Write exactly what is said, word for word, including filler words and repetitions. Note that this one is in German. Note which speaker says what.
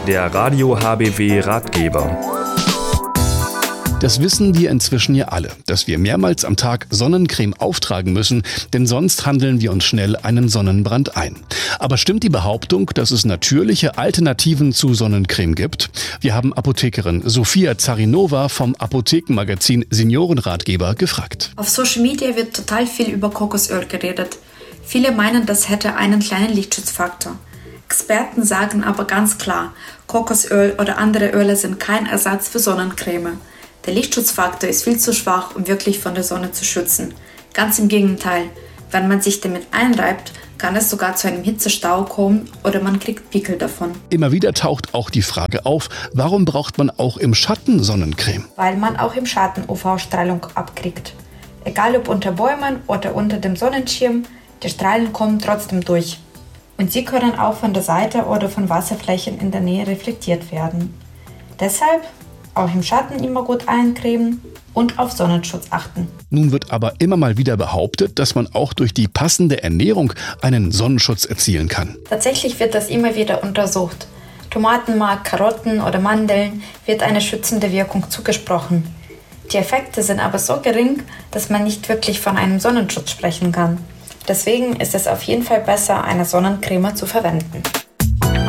Speaker 1: der Radio H B W Ratgeber.
Speaker 2: Das wissen wir inzwischen ja alle, dass wir mehrmals am Tag Sonnencreme auftragen müssen, denn sonst handeln wir uns schnell einen Sonnenbrand ein. Aber stimmt die Behauptung, dass es natürliche Alternativen zu Sonnencreme gibt? Wir haben Apothekerin Sophia Zarinova vom Apothekenmagazin Seniorenratgeber gefragt.
Speaker 3: Auf Social Media wird total viel über Kokosöl geredet. Viele meinen, das hätte einen kleinen Lichtschutzfaktor. Experten sagen aber ganz klar, Kokosöl oder andere Öle sind kein Ersatz für Sonnencreme. Der Lichtschutzfaktor ist viel zu schwach, um wirklich von der Sonne zu schützen. Ganz im Gegenteil, wenn man sich damit einreibt, kann es sogar zu einem Hitzestau kommen oder man kriegt Pickel davon.
Speaker 2: Immer wieder taucht auch die Frage auf, warum braucht man auch im Schatten Sonnencreme?
Speaker 3: Weil man auch im Schatten U V-Strahlung abkriegt. Egal ob unter Bäumen oder unter dem Sonnenschirm, die Strahlen kommen trotzdem durch. Und sie können auch von der Seite oder von Wasserflächen in der Nähe reflektiert werden. Deshalb auch im Schatten immer gut eincremen und auf Sonnenschutz achten.
Speaker 2: Nun wird aber immer mal wieder behauptet, dass man auch durch die passende Ernährung einen Sonnenschutz erzielen kann.
Speaker 3: Tatsächlich wird das immer wieder untersucht. Tomatenmark, Karotten oder Mandeln wird eine schützende Wirkung zugesprochen. Die Effekte sind aber so gering, dass man nicht wirklich von einem Sonnenschutz sprechen kann. Deswegen ist es auf jeden Fall besser, eine Sonnencreme zu verwenden.